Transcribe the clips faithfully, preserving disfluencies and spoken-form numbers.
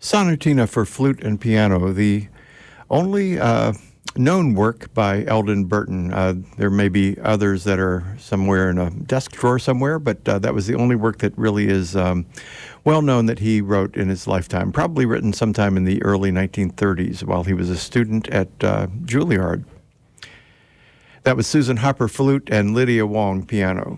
Sonatina for Flute and Piano, the only uh, known work by Eldon Burton. Uh, there may be others that are somewhere in a desk drawer somewhere, but uh, that was the only work that really is um, well known that he wrote in his lifetime, probably written sometime in the early nineteen thirties while he was a student at uh, Juilliard. That was Susan Hopper flute and Lydia Wong piano.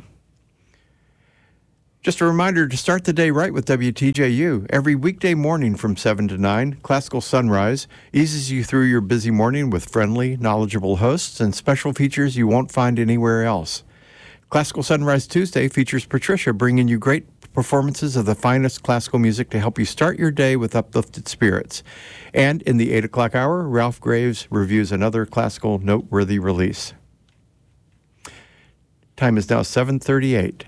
Just a reminder to start the day right with W T J U. Every weekday morning from seven to nine, Classical Sunrise eases you through your busy morning with friendly, knowledgeable hosts and special features you won't find anywhere else. Classical Sunrise Tuesday features Patricia bringing you great performances of the finest classical music to help you start your day with uplifted spirits. And in the eight o'clock hour, Ralph Graves reviews another classical noteworthy release. Time is now seven thirty-eight.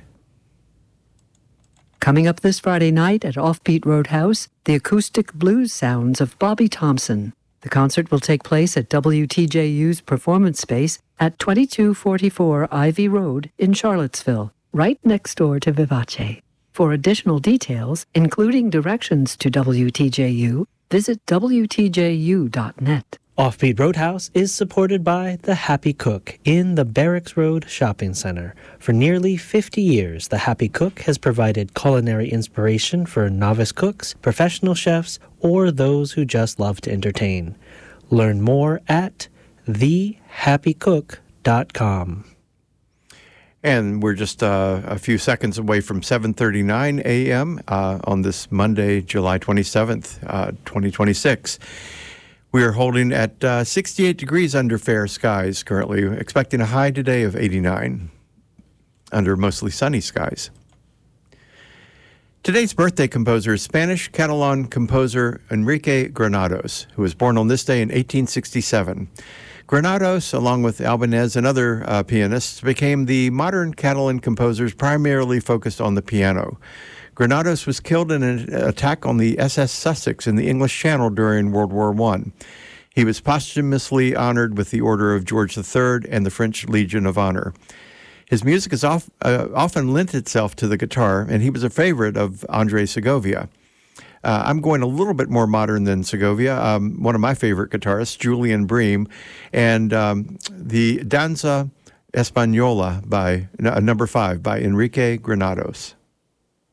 Coming up this Friday night at Offbeat Roadhouse, the acoustic blues sounds of Bobby Thompson. The concert will take place at W T J U's performance space at twenty-two forty-four Ivy Road in Charlottesville, right next door to Vivace. For additional details, including directions to W T J U, visit W T J U dot net. Offbeat Roadhouse is supported by The Happy Cook in the Barracks Road Shopping Center. For nearly fifty years, The Happy Cook has provided culinary inspiration for novice cooks, professional chefs, or those who just love to entertain. Learn more at the happy cook dot com. And we're just uh, a few seconds away from seven thirty-nine a.m. Uh, on this Monday, July twenty-seventh, uh, twenty twenty-six. We are holding at uh, sixty-eight degrees under fair skies currently, expecting a high today of eighty-nine under mostly sunny skies. Today's birthday composer is Spanish Catalan composer Enrique Granados, who was born on this day in eighteen sixty-seven. Granados, along with Albanese and other uh, pianists, became the modern Catalan composers primarily focused on the piano. Granados was killed in an attack on the S S Sussex in the English Channel during World War One. He was posthumously honored with the Order of George the Third and the French Legion of Honor. His music has off, uh, often lent itself to the guitar, and he was a favorite of Andre Segovia. Uh, I'm going a little bit more modern than Segovia. Um, one of my favorite guitarists, Julian Bream, and um, the Danza Española by uh, number five by Enrique Granados.